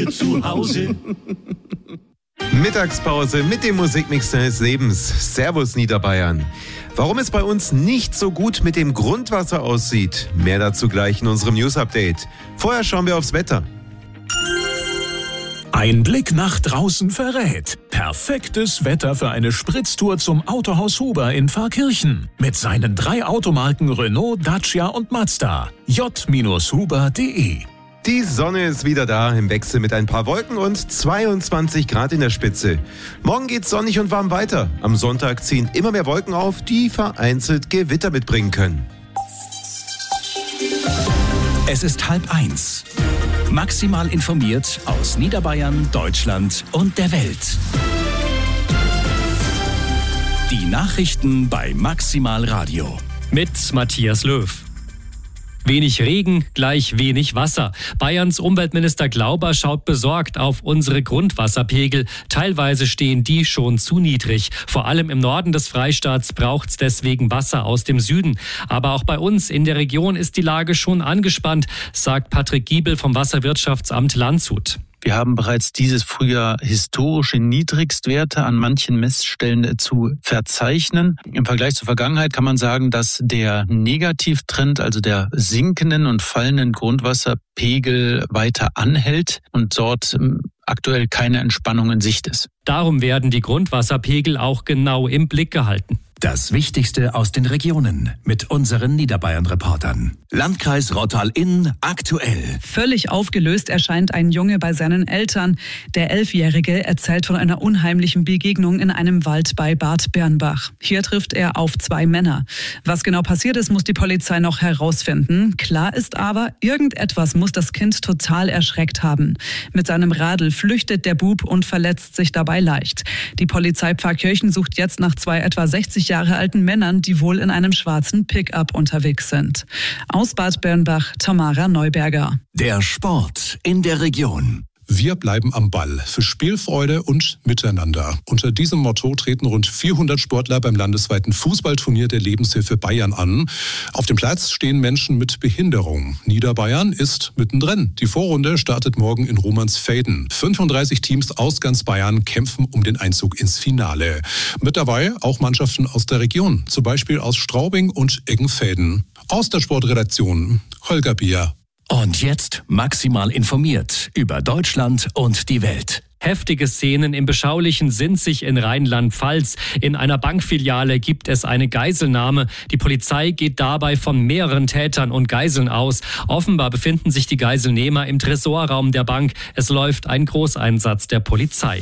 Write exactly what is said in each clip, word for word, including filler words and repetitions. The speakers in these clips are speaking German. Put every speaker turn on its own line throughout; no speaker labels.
dir zu Hause.
Mittagspause mit dem Musikmix deines Lebens. Servus Niederbayern. Warum es bei uns nicht so gut mit dem Grundwasser aussieht, mehr dazu gleich in unserem News-Update. Vorher schauen wir aufs Wetter.
Ein Blick nach draußen verrät. Perfektes Wetter für eine Spritztour zum Autohaus Huber in Pfarrkirchen. Mit seinen drei Automarken Renault, Dacia und Mazda. j Huber punkt de.
Die Sonne ist wieder da, im Wechsel mit ein paar Wolken und zweiundzwanzig Grad in der Spitze. Morgen geht's sonnig und warm weiter. Am Sonntag ziehen immer mehr Wolken auf, die vereinzelt Gewitter mitbringen können.
Es ist halb eins. Maximal informiert aus Niederbayern, Deutschland und der Welt. Die Nachrichten bei Maximal Radio.
Mit Matthias Löw. Wenig Regen, gleich wenig Wasser. Bayerns Umweltminister Glauber schaut besorgt auf unsere Grundwasserpegel. Teilweise stehen die schon zu niedrig. Vor allem im Norden des Freistaats braucht es deswegen Wasser aus dem Süden. Aber auch bei uns in der Region ist die Lage schon angespannt, sagt Patrick Giebel vom Wasserwirtschaftsamt Landshut.
Wir haben bereits dieses Frühjahr historische Niedrigstwerte an manchen Messstellen zu verzeichnen. Im Vergleich zur Vergangenheit kann man sagen, dass der Negativtrend, also der sinkenden und fallenden Grundwasserpegel, weiter anhält und dort aktuell keine Entspannung in Sicht ist.
Darum werden die Grundwasserpegel auch genau im Blick gehalten.
Das Wichtigste aus den Regionen mit unseren Niederbayern-Reportern. Landkreis Rottal-Inn aktuell.
Völlig aufgelöst erscheint ein Junge bei seinen Eltern. Der Elfjährige erzählt von einer unheimlichen Begegnung in einem Wald bei Bad Bernbach. Hier trifft er auf zwei Männer. Was genau passiert ist, muss die Polizei noch herausfinden. Klar ist aber, irgendetwas muss das Kind total erschreckt haben. Mit seinem Radl flüchtet der Bub und verletzt sich dabei leicht. Die Polizei Pfarrkirchen sucht jetzt nach zwei etwa sechzig Jahre alten Männern, die wohl in einem schwarzen Pickup unterwegs sind. Aus Bad Bernbach, Tamara Neuberger.
Der Sport in der Region.
Wir bleiben am Ball für Spielfreude und Miteinander. Unter diesem Motto treten rund vierhundert Sportler beim landesweiten Fußballturnier der Lebenshilfe Bayern an. Auf dem Platz stehen Menschen mit Behinderung. Niederbayern ist mittendrin. Die Vorrunde startet morgen in Romansfelden. fünfunddreißig Teams aus ganz Bayern kämpfen um den Einzug ins Finale. Mit dabei auch Mannschaften aus der Region, zum Beispiel aus Straubing und Eggenfelden. Aus der Sportredaktion Holger Bier.
Und jetzt maximal informiert über Deutschland und die Welt.
Heftige Szenen im beschaulichen Sinzig in Rheinland-Pfalz. In einer Bankfiliale gibt es eine Geiselnahme. Die Polizei geht dabei von mehreren Tätern und Geiseln aus. Offenbar befinden sich die Geiselnehmer im Tresorraum der Bank. Es läuft ein Großeinsatz der Polizei.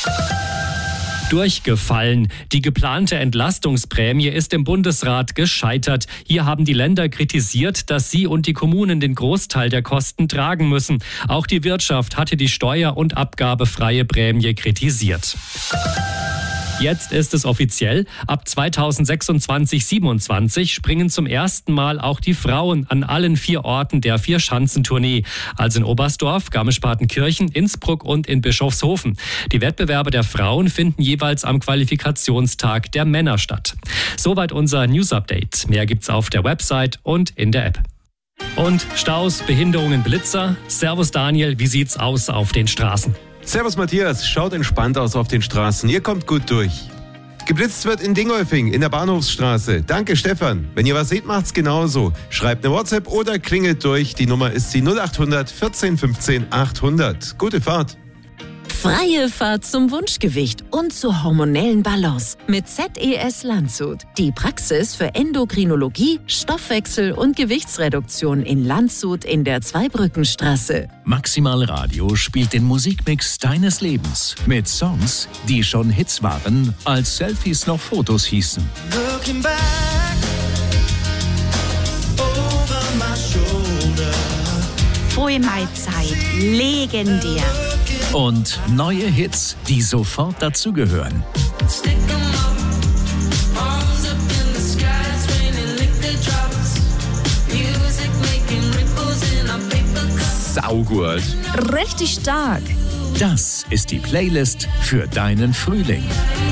Durchgefallen. Die geplante Entlastungsprämie ist im Bundesrat gescheitert. Hier haben die Länder kritisiert, dass sie und die Kommunen den Großteil der Kosten tragen müssen. Auch die Wirtschaft hatte die steuer- und abgabefreie Prämie kritisiert. Jetzt ist es offiziell. Ab zweitausendsechsundzwanzig siebenundzwanzig springen zum ersten Mal auch die Frauen an allen vier Orten der Vier-Schanzentournee. Also in Oberstdorf, Garmisch-Partenkirchen, Innsbruck und in Bischofshofen. Die Wettbewerbe der Frauen finden jeweils am Qualifikationstag der Männer statt. Soweit unser News-Update. Mehr gibt's auf der Website und in der App. Und Staus, Behinderungen, Blitzer. Servus Daniel, wie sieht's aus auf den Straßen?
Servus Matthias, schaut entspannt aus auf den Straßen. Ihr kommt gut durch. Geblitzt wird in Dingolfing in der Bahnhofsstraße. Danke Stefan. Wenn ihr was seht, macht's genauso. Schreibt eine WhatsApp oder klingelt durch. Die Nummer ist die null achthundert vierzehn fünfzehn achthundert. Gute Fahrt.
Freie Fahrt zum Wunschgewicht und zur hormonellen Balance mit Z E S Landshut. Die Praxis für Endokrinologie, Stoffwechsel und Gewichtsreduktion in Landshut in der Zweibrückenstraße.
Maximal Radio spielt den Musikmix deines Lebens mit Songs, die schon Hits waren, als Selfies noch Fotos hießen.
Looking back over my shoulder.
Voll Mahlzeit, legendär.
Und neue Hits, die sofort dazugehören.
Saugut.
Richtig stark.
Das ist die Playlist für deinen Frühling.